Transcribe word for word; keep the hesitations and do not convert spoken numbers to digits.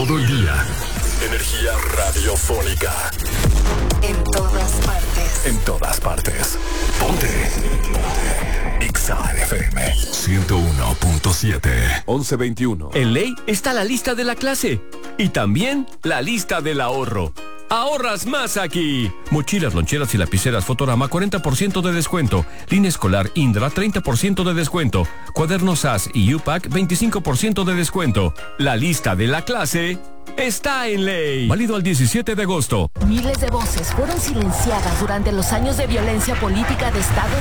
todo el día. Energía radiofónica. En todas partes. En todas partes. Ponte. Ponte. Exa F M ciento uno punto siete. once veintiuno. En Ley está la lista de la clase y también la lista del ahorro. ¡Ahorras más aquí! Mochilas, loncheras y lapiceras Fotorama, cuarenta por ciento de descuento. Línea escolar Indra, treinta por ciento de descuento. Cuadernos A S y U P A C, veinticinco por ciento de descuento. La lista de la clase está en Ley. Válido al diecisiete de agosto. Miles de voces fueron silenciadas durante los años de violencia política de Estado